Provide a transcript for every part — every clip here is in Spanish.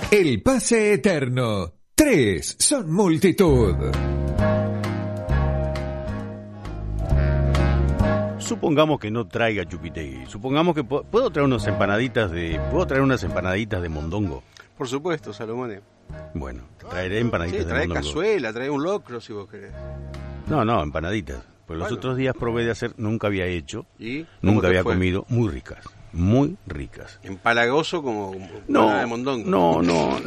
El pase eterno. 3 son multitud. Supongamos que no traiga chupitegui. Supongamos que puedo traer unas empanaditas de mondongo. Por supuesto, Salomón. Bueno, traeré empanaditas de mondongo. Trae cazuela, trae un locro si vos querés. No, empanaditas. Pues los otros días probé de hacer, nunca había hecho, ¿Y nunca había comido, muy ricas. Empalagoso como No, de mondongo. No.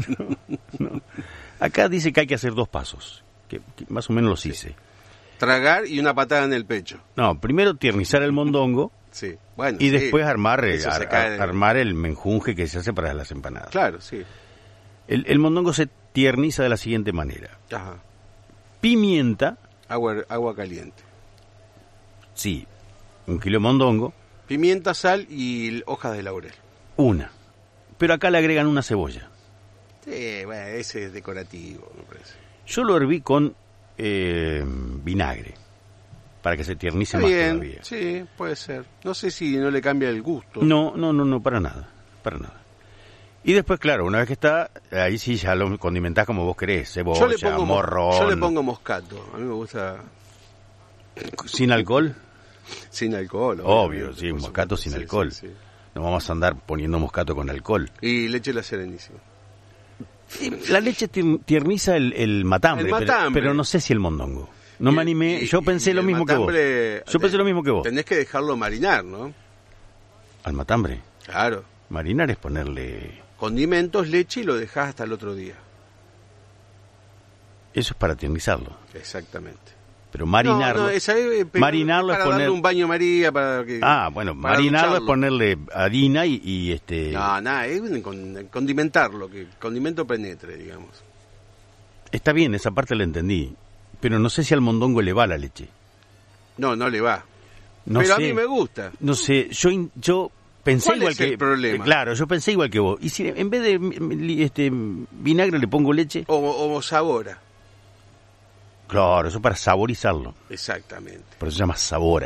Acá dice que hay que hacer 2 pasos, que más o menos los hice. Tragar y una patada en el pecho. No, primero tiernizar el mondongo. Sí, bueno. Y después armar el menjunje que se hace para las empanadas. Claro, sí. El mondongo se tierniza de la siguiente manera. Ajá. Pimienta. Agua caliente. Sí, 1 kilo de mondongo. Pimienta, sal y hojas de laurel. Una. Pero acá le agregan una cebolla. Sí, bueno, ese es decorativo, me parece. Yo lo herví con vinagre, para que se tiernice más todavía. Sí, puede ser. No sé si no le cambia el gusto. No, para nada. Y después, claro, una vez que está, ahí sí ya lo condimentás como vos querés, cebolla, morrón. Yo le pongo moscato, a mí me gusta. ¿Sin alcohol? Sin alcohol. Obvio, sí, moscato sin alcohol. Sí. No vamos a andar poniendo moscato con alcohol. Y leche La Serenísima. La leche tierniza el matambre, pero no sé si el mondongo. No me animé, yo pensé lo mismo que vos. Tenés que dejarlo marinar, ¿no? ¿Al matambre? Claro. Marinar es ponerle... condimentos, leche y lo dejás hasta el otro día. Eso es para tiernizarlo. Exactamente. Pero marinarlo... marinarlo para es poner... darle un baño María para que... marinarlo es ponerle harina y No, nada, es condimentarlo, que el condimento penetre, digamos. Está bien, esa parte la entendí. Pero no sé si al mondongo le va la leche. No le va. No pero sé, a mí me gusta. No sé, yo pensé ¿Cuál igual es que... el problema? Claro, yo pensé igual que vos. Y si en vez de vinagre le pongo leche... O sabora. Claro, eso para saborizarlo. Exactamente. Por eso se llama sabora.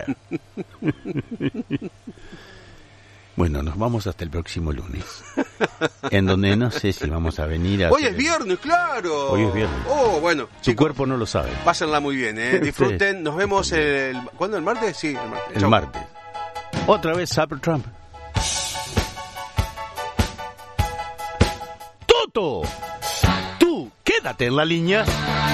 Bueno, nos vamos hasta el próximo lunes. En donde no sé si vamos a venir a... Hoy es viernes, claro. Hoy es viernes. Oh, bueno. Su cuerpo no lo sabe. Pásenla muy bien, disfruten. Nos vemos ¿cuándo? ¿El martes? Sí, el martes. El martes. Otra vez Supper Trump. ¡Toto! Tú, quédate en la línea.